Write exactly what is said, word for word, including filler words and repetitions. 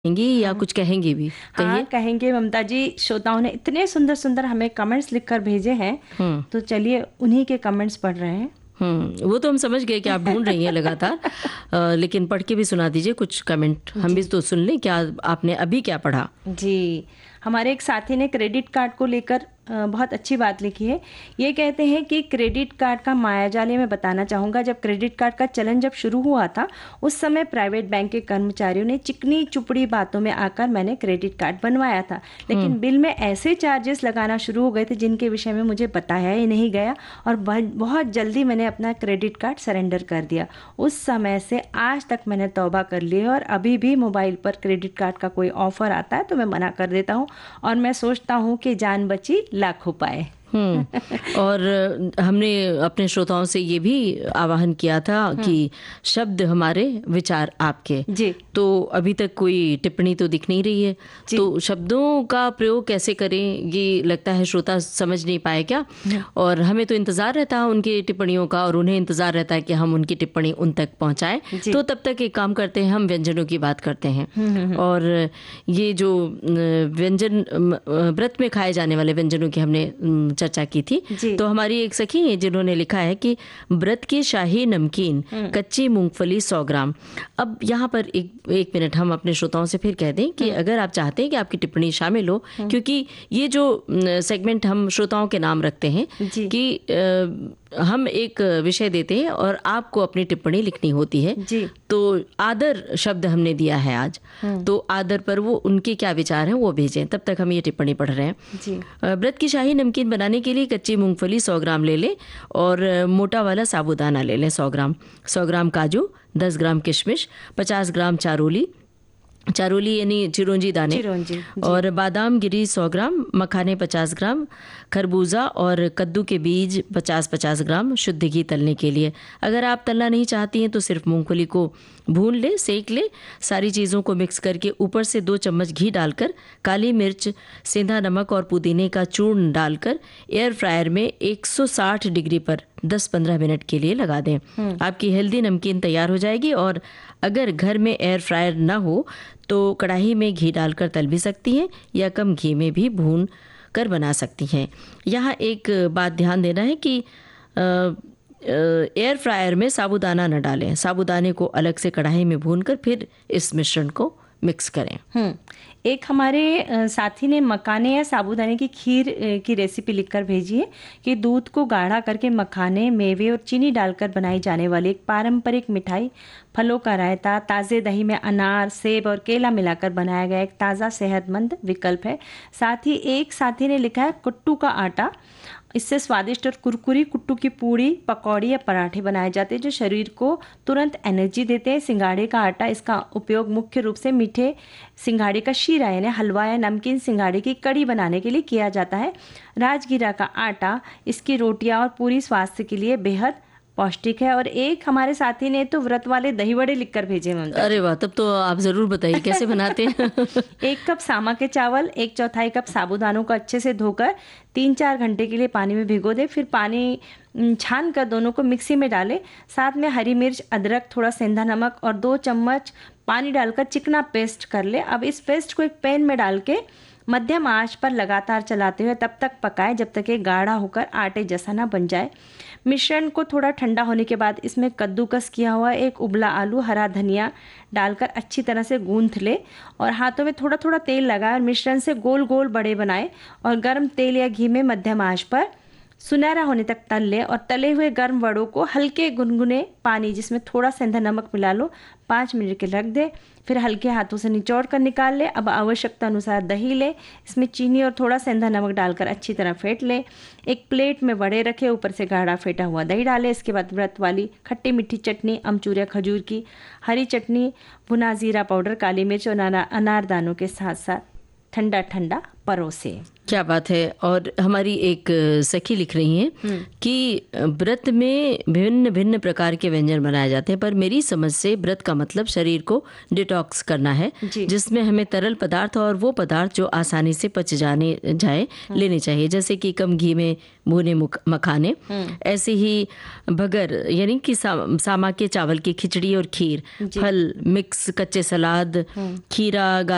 कहेंगी या कुछ कहेंगे भी? हाँ कहिए। कहेंगे ममता जी, श्रोताओं ने इतने सुंदर सुंदर हमें कमेंट्स लिखकर भेजे हैं, हम्म तो चलिए उन्हीं के कमेंट्स पढ़ रहे हैं। हम्म वो तो हम समझ गए कि आप ढूंढ रही हैं लगातार। अ, लेकिन पढ़ के भी सुना दीजिए कुछ कमेंट, हम भी जी तो सुन लें। क्या आपने अभी क्या पढ़ा? जी, हमारे एक साथी ने क्रेडिट कार्ड को लेकर अ, बहुत अच्छी बात लिखी है। ये कहते हैं कि क्रेडिट कार्ड का मायाजाल ये मैं बताना चाहूँगा। जब क्रेडिट कार्ड का चलन जब शुरू हुआ था, उस समय प्राइवेट बैंक के कर्मचारियों ने चिकनी चुपड़ी बातों में आकर मैंने क्रेडिट कार्ड बनवाया था, लेकिन बिल में ऐसे चार्जेस लगाना शुरू हो गए थे जिनके विषय में मुझे बताया ही नहीं गया, और बहुत बहुत जल्दी मैंने अपना क्रेडिट कार्ड सरेंडर कर दिया। उस समय से आज तक मैंने तौबा कर ली है, और अभी भी मोबाइल पर क्रेडिट कार्ड का कोई ऑफर आता है तो मैं मना कर देता हूँ, और मैं सोचता हूँ कि जान बची लाखों पाए। हम्म और हमने अपने श्रोताओं से ये भी आह्वान किया था कि शब्द हमारे, विचार आपके। जी तो अभी तक कोई टिप्पणी तो दिख नहीं रही है, तो शब्दों का प्रयोग कैसे करें ये लगता है श्रोता समझ नहीं पाए क्या। और हमें तो इंतज़ार रहता है उनकी टिप्पणियों का, और उन्हें इंतज़ार रहता है कि हम उनकी टिप्पणी उन तक पहुंचाएं। तो तब तक एक काम करते हैं, हम व्यंजनों की बात करते हैं। और ये जो व्यंजन, व्रत में खाए जाने वाले व्यंजनों की हमने चर्चा की थी, तो हमारी एक सखी है जिन्होंने लिखा है कि व्रत की शाही नमकीन, कच्ची मूंगफली सौ ग्राम। अब यहाँ पर एक एक मिनट हम अपने श्रोताओं से फिर कह दें कि अगर आप चाहते हैं कि आपकी टिप्पणी शामिल हो, क्योंकि ये जो सेगमेंट हम श्रोताओं के नाम रखते हैं कि आ, हम एक विषय देते हैं और आपको अपनी टिप्पणी लिखनी होती है, तो आदर शब्द हमने दिया है आज, तो आदर पर वो उनके क्या विचार हैं वो भेजें। तब तक हम ये टिप्पणी पढ़ रहे हैं। व्रत की शाही नमकीन बनाने के लिए कच्ची मूंगफली सौ ग्राम ले लें, और मोटा वाला साबूदाना ले लें सौ ग्राम, सौ ग्राम काजू, दस ग्राम किशमिश, पचास ग्राम चारोली, चारोली यानी चिरौंजी दाने, चिरौंजी, और बादाम गिरी सौ ग्राम, मखाने पचास ग्राम, खरबूजा और कद्दू के बीज पचास पचास ग्राम शुद्ध घी तलने के लिए। अगर आप तलना नहीं चाहती हैं तो सिर्फ मूंगफली को भून ले, सेक ले। सारी चीज़ों को मिक्स करके ऊपर से दो चम्मच घी डालकर, काली मिर्च, सेंधा नमक और पुदीने का चूर्ण डालकर एयर फ्रायर में एक सौ साठ डिग्री पर दस पंद्रह मिनट के लिए लगा दें। आपकी हेल्दी नमकीन तैयार हो जाएगी। और अगर घर में एयर फ्रायर ना हो तो कढ़ाई में घी डालकर तल भी सकती हैं, या कम घी में भी भून कर बना सकती हैं। यहाँ एक बात ध्यान देना है कि एयर फ्रायर में साबूदाना न डालें, साबूदाने को अलग से कढ़ाई में भूनकर फिर इस मिश्रण को मिक्स करें। हम्म एक हमारे साथी ने मखाने या साबूदाने की खीर की रेसिपी लिखकर भेजी है कि दूध को गाढ़ा करके मखाने, मेवे और चीनी डालकर बनाई जाने वाली एक पारंपरिक मिठाई, फलों का रायता, ताज़े दही में अनार, सेब और केला मिलाकर बनाया गया एक ताज़ा सेहतमंद विकल्प है। साथ ही एक साथी ने लिखा है कुट्टू का आटा, इससे स्वादिष्ट और कुरकुरी कुट्टू की पूड़ी, पकौड़ी या पराठे बनाए जाते हैं जो शरीर को तुरंत एनर्जी देते हैं। सिंघाड़े का आटा, इसका उपयोग मुख्य रूप से मीठे सिंघाड़े का शीरा यानी हलवा या नमकीन सिंघाड़े की कड़ी बनाने के लिए किया जाता है। राजगीरा का आटा, इसकी रोटियां और पूरी स्वास्थ्य के लिए बेहद पौष्टिक है। और एक हमारे साथी ने तो व्रत वाले दही बड़े लिखकर भेजे ममता। अरे वाह, तब तो आप जरूर बताइए कैसे बनाते हैं। एक कप सामा के चावल, एक चौथाई कप साबूदानों को अच्छे से धोकर तीन चार घंटे के लिए पानी में भिगो दे, फिर पानी छान कर दोनों को मिक्सी में डालें। साथ में हरी मिर्च, अदरक, थोड़ा सेंधा नमक और दो चम्मच पानी डालकर चिकना पेस्ट कर ले। अब इस पेस्ट को एक पैन में डाल के मध्यम आंच पर लगातार चलाते हुए तब तक पकाएं जब तक ये गाढ़ा होकर आटे जैसा ना बन जाए। मिश्रण को थोड़ा ठंडा होने के बाद इसमें कद्दूकस किया हुआ एक उबला आलू, हरा धनिया डालकर अच्छी तरह से गूंथ ले, और हाथों में थोड़ा थोड़ा तेल लगाए और मिश्रण से गोल गोल बड़े बनाए, और गर्म तेल या घी में मध्यम आंच पर सुनहरा होने तक तल ले। और तले हुए गर्म वड़ों को हल्के गुनगुने पानी जिसमें थोड़ा सेंधा नमक मिला लो, पाँच मिनट के रख दे, फिर हल्के हाथों से निचोड़ कर निकाल ले। अब आवश्यकता अनुसार दही ले, इसमें चीनी और थोड़ा सेंधा नमक डालकर अच्छी तरह फेंट ले। एक प्लेट में वड़े रखे, ऊपर से गाढ़ा फेंटा हुआ दही डाले। इसके बाद व्रत वाली खट्टी मीठी चटनी, अमचूर या खजूर की, हरी चटनी, भुना जीरा पाउडर, काली मिर्च और अनारदानों के साथ साथ ठंडा ठंडा परोसे। क्या बात है। और हमारी एक सखी लिख रही हैं कि व्रत में भिन्न भिन्न प्रकार के व्यंजन बनाए जाते हैं, पर मेरी समझ से व्रत का मतलब शरीर को डिटॉक्स करना है, जिसमें हमें तरल पदार्थ और वो पदार्थ जो आसानी से पच जाने जाए लेने चाहिए, जैसे कि कम घी में भुने मखाने, ऐसे ही भगर यानी कि सा, सामा के चावल की खिचड़ी और खीर, फल मिक्स, कच्चे सलाद, खीरा,